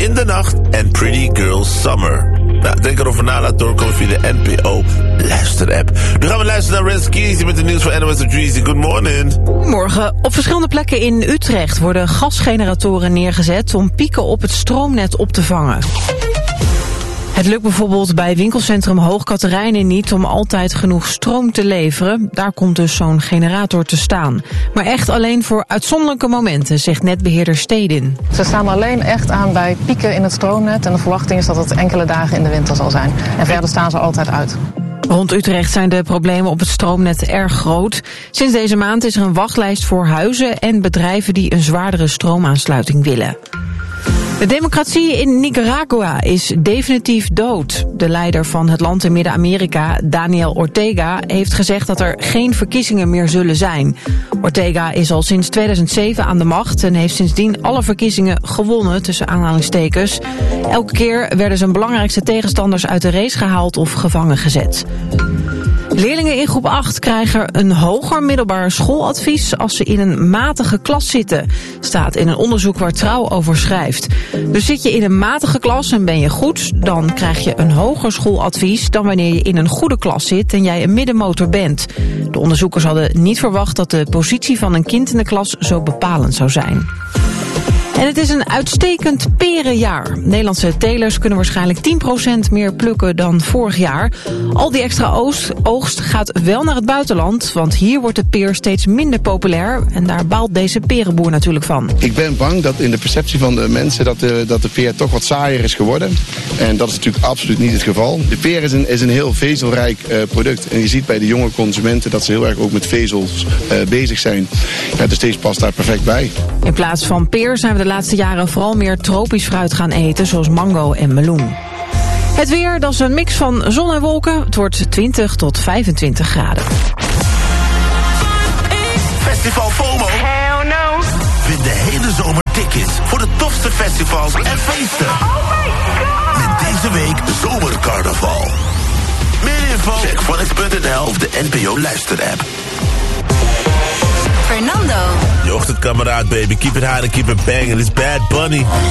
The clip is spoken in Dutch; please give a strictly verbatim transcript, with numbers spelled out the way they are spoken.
in de Nacht en Pretty Girl Summer. Nou, denk erover na, laat doorkomen via de N P O luisterapp. Nu gaan we luisteren naar Red Skeezy met de nieuws van N O S op Dreezy. Good morning. Morgen. Op verschillende plekken in Utrecht worden gasgeneratoren neergezet om pieken op het stroomnet op te vangen. Het lukt bijvoorbeeld bij winkelcentrum Hoog Catharijnen niet om altijd genoeg stroom te leveren. Daar komt dus zo'n generator te staan. Maar echt alleen voor uitzonderlijke momenten, zegt netbeheerder Stedin. Ze staan alleen echt aan bij pieken in het stroomnet en de verwachting is dat het enkele dagen in de winter zal zijn. En verder staan ze altijd uit. Rond Utrecht zijn de problemen op het stroomnet erg groot. Sinds deze maand is er een wachtlijst voor huizen en bedrijven die een zwaardere stroomaansluiting willen. De democratie in Nicaragua is definitief dood. De leider van het land in Midden-Amerika, Daniel Ortega, heeft gezegd dat er geen verkiezingen meer zullen zijn. Ortega is al sinds tweeduizend zeven aan de macht en heeft sindsdien alle verkiezingen gewonnen, tussen aanhalingstekens. Elke keer werden zijn belangrijkste tegenstanders uit de race gehaald of gevangen gezet. Leerlingen in groep acht krijgen een hoger middelbaar schooladvies als ze in een matige klas zitten, staat in een onderzoek waar Trouw over schrijft. Dus zit je in een matige klas en ben je goed, dan krijg je een hoger schooladvies dan wanneer je in een goede klas zit en jij een middenmotor bent. De onderzoekers hadden niet verwacht dat de positie van een kind in de klas zo bepalend zou zijn. En het is een uitstekend perenjaar. Nederlandse telers kunnen waarschijnlijk tien procent meer plukken dan vorig jaar. Al die extra oogst, oogst gaat wel naar het buitenland, want hier wordt de peer steeds minder populair. En daar baalt deze perenboer natuurlijk van. Ik ben bang dat in de perceptie van de mensen dat de, dat de peer toch wat saaier is geworden. En dat is natuurlijk absoluut niet het geval. De peer is een, is een heel vezelrijk uh, product. En je ziet bij de jonge consumenten dat ze heel erg ook met vezels uh, bezig zijn. Ja, dus deze past daar perfect bij. In plaats van peer zijn we de laatste jaren vooral meer tropisch fruit gaan eten, zoals mango en meloen. Het weer, dat is een mix van zon en wolken. Het wordt twintig tot vijfentwintig graden. Festival FOMO. Hell no. Vind de hele zomer tickets voor de tofste festivals en feesten. Oh my god. Met deze week Zomercarnaval. Meer info, check Phonics punt n l of de N P O luisterapp. Fernando. Je ochtendkameraad, baby. Keep it high and keep it banging. It's Bad Bunny.